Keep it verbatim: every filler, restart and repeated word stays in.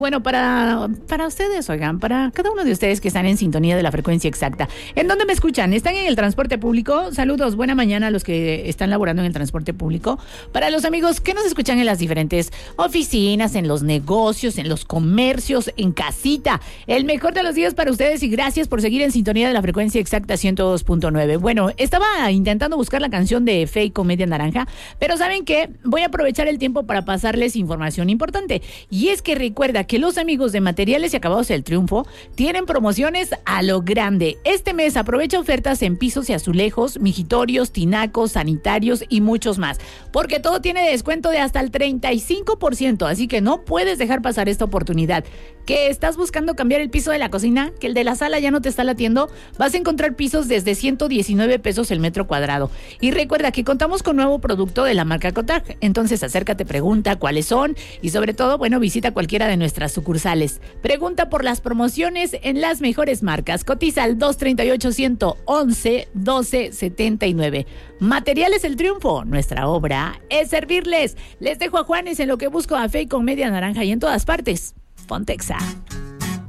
Bueno, para, para ustedes, oigan, para cada uno de ustedes que están en sintonía de la frecuencia exacta. ¿En dónde me escuchan? ¿Están en el transporte público? Saludos, buena mañana a los que están laborando en el transporte público. Para los amigos que nos escuchan en las diferentes oficinas, en los negocios, en los comercios, en casita. El mejor de los días para ustedes y gracias por seguir en sintonía de la frecuencia exacta ciento dos punto nueve. Bueno, estaba intentando buscar la canción de Fake con Media Naranja, pero ¿saben qué? Voy a aprovechar el tiempo para pasarles información importante. Y es que recuerda que los amigos de Materiales y Acabados del Triunfo tienen promociones a lo grande. Este mes aprovecha ofertas en pisos y azulejos, mijitorios, tinacos, sanitarios y muchos más. Porque todo tiene descuento de hasta el treinta y cinco por ciento, así que no puedes dejar pasar esta oportunidad. ¿Que estás buscando cambiar el piso de la cocina? ¿Que el de la sala ya no te está latiendo? Vas a encontrar pisos desde ciento diecinueve pesos el metro cuadrado. Y recuerda que contamos con nuevo producto de la marca Cotag. Entonces acércate, pregunta cuáles son y sobre todo, bueno, visita cualquiera de nuestras sucursales. Pregunta por las promociones en las mejores marcas. Cotiza al dos treinta y ocho, ciento once, doce setenta y nueve. Materiales El Triunfo. Nuestra obra es servirles. Les dejo a Juanes en lo que busco a Fake con Media Naranja y en todas partes. Pontexa.